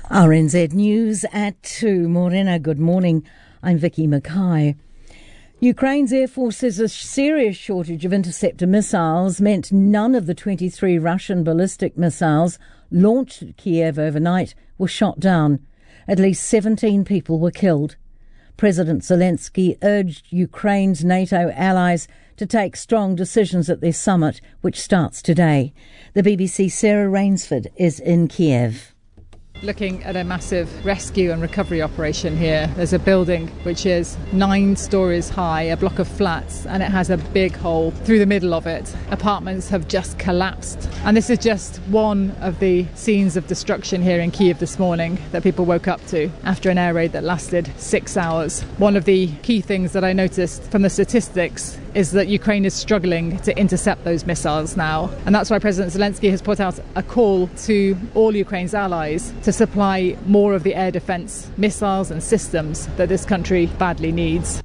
RNZ News at 2. Morena, good morning. I'm Vicky Mackay. Ukraine's Air Force says a serious shortage of interceptor missiles meant none of the 23 Russian ballistic missiles launched at Kiev overnight were shot down. At least 17 people were killed. President Zelensky urged Ukraine's NATO allies to take strong decisions at their summit, which starts today. The BBC's Sarah Rainsford is in Kiev. Looking at a massive rescue and recovery operation here. There's a building which is 9 stories high, a block of flats, and it has a big hole through the middle of it. Apartments have just collapsed. And this is just one of the scenes of destruction here in Kiev this morning that people woke up to after an air raid that lasted 6 hours. One of the key things that I noticed from the statistics is that Ukraine is struggling to intercept those missiles now. And that's why President Zelensky has put out a call to all Ukraine's allies to supply more of the air defence missiles and systems that this country badly needs.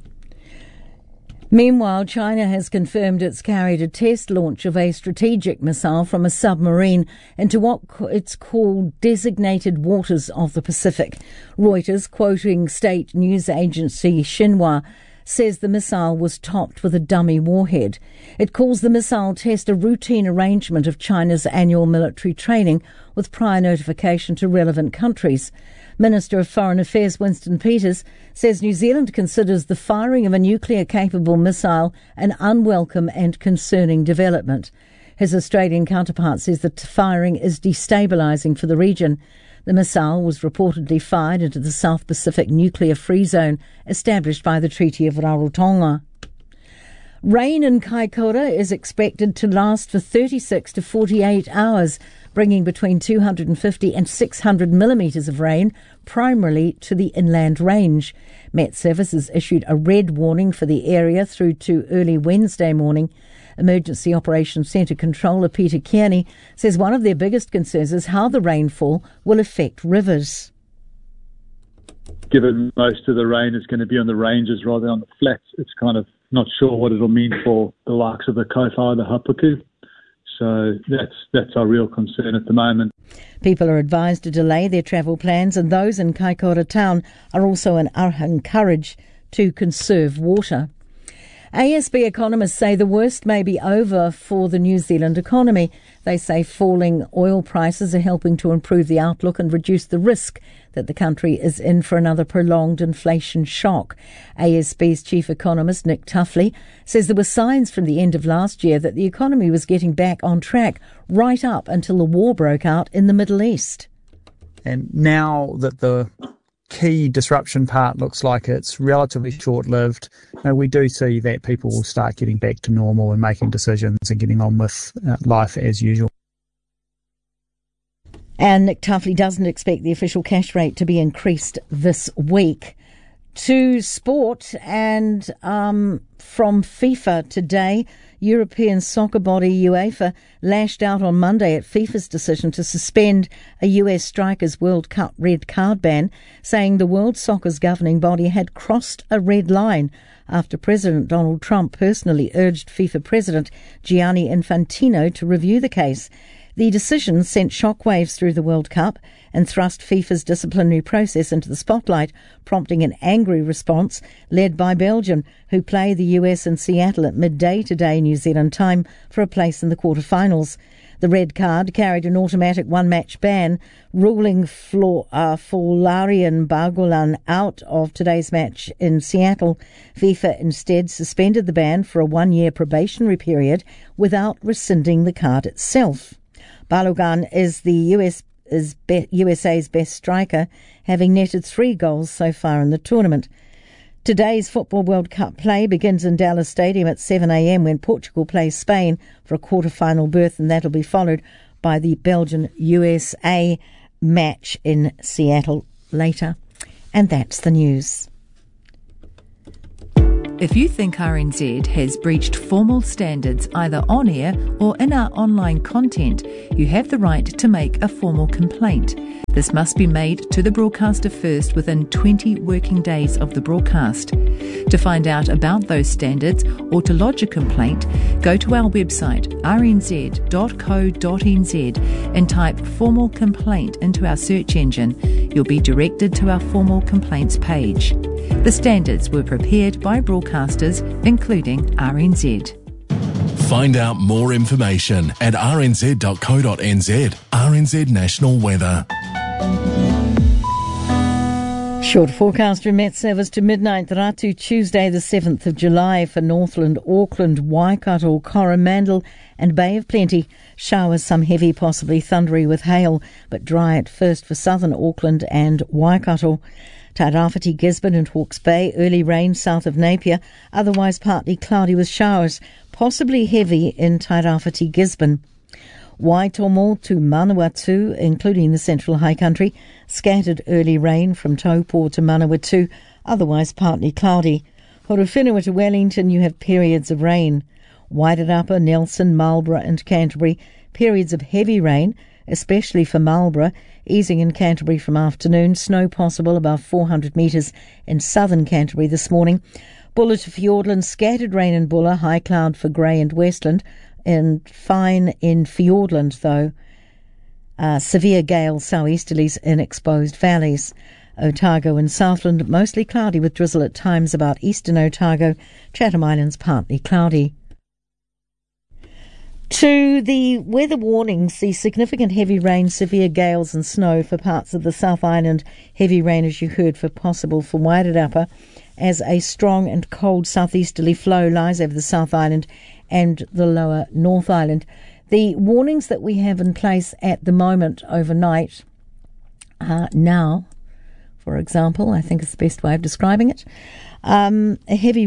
Meanwhile, China has confirmed it's carried a test launch of a strategic missile from a submarine into what it's called designated waters of the Pacific. Reuters, quoting state news agency Xinhua, says the missile was topped with a dummy warhead. It calls the missile test a routine arrangement of China's annual military training with prior notification to relevant countries. Minister of Foreign Affairs Winston Peters says New Zealand considers the firing of a nuclear-capable missile an unwelcome and concerning development. His Australian counterpart says the firing is destabilising for the region. The missile was reportedly fired into the South Pacific nuclear-free zone established by the Treaty of Rarotonga. Rain in Kaikoura is expected to last for 36 to 48 hours, bringing between 250 and 600 millimetres of rain, primarily to the inland range. Met Services issued a red warning for the area through to early Wednesday morning. Emergency Operations Centre Controller Peter Kearney says one of their biggest concerns is how the rainfall will affect rivers. Given most of the rain is going to be on the ranges rather than on the flats, it's kind of not sure what it'll mean for the likes of the Kowhai, the Hapuku. So that's our real concern at the moment. People are advised to delay their travel plans, and those in Kaikoura town are also encouraged to conserve water. ASB economists say the worst may be over for the New Zealand economy. They say falling oil prices are helping to improve the outlook and reduce the risk that the country is in for another prolonged inflation shock. ASB's chief economist, Nick Tuffley, says there were signs from the end of last year that the economy was getting back on track right up until the war broke out in the Middle East. And now that the key disruption part looks like it's relatively short-lived, we do see that people will start getting back to normal and making decisions and getting on with life as usual. And Nick Tuffley doesn't expect the official cash rate to be increased this week. To sport, and from FIFA today, European soccer body UEFA lashed out on Monday at FIFA's decision to suspend a US Strikers World Cup red card ban, saying the world soccer's governing body had crossed a red line after President Donald Trump personally urged FIFA President Gianni Infantino to review the case. The decision sent shockwaves through the World Cup and thrust FIFA's disciplinary process into the spotlight, prompting an angry response led by Belgium, who play the US in Seattle at midday today New Zealand time for a place in the quarterfinals. The red card carried an automatic one-match ban, ruling Florian Bargolan out of today's match in Seattle. FIFA instead suspended the ban for a 1-year probationary period without rescinding the card itself. Balogun is the USA's best striker, having netted 3 goals so far in the tournament. Today's Football World Cup play begins in Dallas Stadium at 7 a.m. when Portugal plays Spain for a quarter-final berth, and that'll be followed by the Belgian-USA match in Seattle later. And that's the news. If you think RNZ has breached formal standards either on air or in our online content, you have the right to make a formal complaint. This must be made to the broadcaster first within 20 working days of the broadcast. To find out about those standards or to lodge a complaint, go to our website rnz.co.nz and type formal complaint into our search engine. you'll be directed to our formal complaints page. The standards were prepared by broadcasters, including RNZ. Find out more information at rnz.co.nz. RNZ National Weather. Short forecast from Met Service to midnight. Ratu, Tuesday the 7th of July for Northland, Auckland, Waikato, Coromandel and Bay of Plenty. Showers, some heavy, possibly thundery with hail, but dry at first for southern Auckland and Waikato. Tairāwhiti, Gisborne and Hawke's Bay, early rain south of Napier, otherwise partly cloudy with showers, possibly heavy in Tairāwhiti, Gisborne. Waitomo to Manawatu, including the central high country, scattered early rain from Taupo to Manawatu, otherwise partly cloudy. Horowhenua to Wellington, you have periods of rain. Wairarapa, Nelson, Marlborough and Canterbury, periods of heavy rain, especially for Marlborough, easing in Canterbury from afternoon, snow possible above 400 metres in southern Canterbury this morning. Bulla to Fiordland, scattered rain in Bulla, high cloud for Grey and Westland, and fine in Fiordland though. Severe gales, southeasterlies in exposed valleys. Otago and Southland, mostly cloudy with drizzle at times about eastern Otago. Chatham Islands, partly cloudy. To the weather warnings, the significant heavy rain, severe gales and snow for parts of the South Island. Heavy rain, as you heard, possible for Wairarapa, as a strong and cold southeasterly flow lies over the South Island and the lower North Island. The warnings that we have in place at the moment overnight now, for example, I think is the best way of describing it, a heavy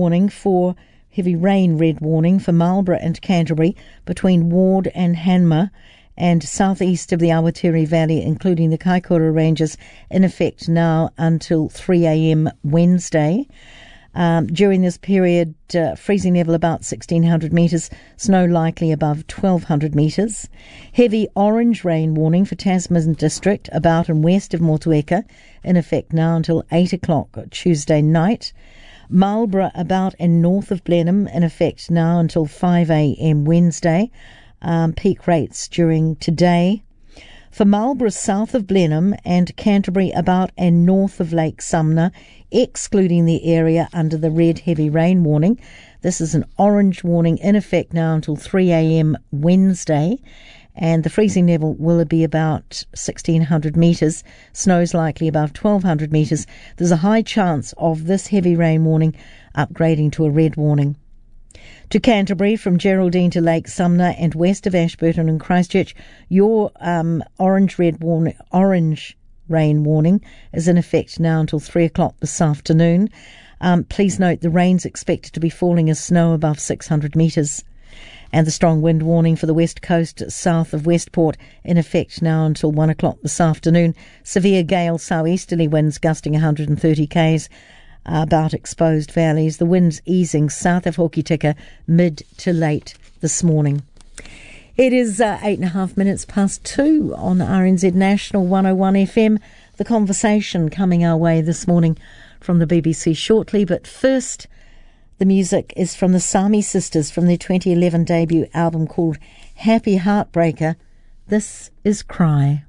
rain red warning for Marlborough and Canterbury between Ward and Hanmer and southeast of the Awatere Valley, including the Kaikoura Ranges, in effect now until 3 a.m. Wednesday. During this period, freezing level about 1,600 metres, snow likely above 1,200 metres. Heavy orange rain warning for Tasman District, about and west of Motueka, in effect now until 8 o'clock Tuesday night. Marlborough, about and north of Blenheim, in effect now until 5 a.m. Wednesday. Peak rates during today. For Marlborough, south of Blenheim and Canterbury, about and north of Lake Sumner, excluding the area under the red heavy rain warning. This is an orange warning in effect now until 3 a.m. Wednesday, and the freezing level will be about 1,600 metres. Snow's likely above 1,200 metres. There's a high chance of this heavy rain warning upgrading to a red warning. To Canterbury, from Geraldine to Lake Sumner and west of Ashburton and Christchurch, your orange rain warning is in effect now until 3 o'clock this afternoon. Please note the rain's expected to be falling as snow above 600 metres. And the strong wind warning for the west coast south of Westport in effect now until 1 o'clock this afternoon. Severe gale southeasterly winds gusting 130 k's about exposed valleys. The winds easing south of Hokitika mid to late this morning. It is 8.5 minutes past 2 on RNZ National 101 FM. The conversation coming our way this morning from the BBC shortly. But first, the music is from the Sami Sisters from their 2011 debut album called Happy Heartbreaker. This is Cry.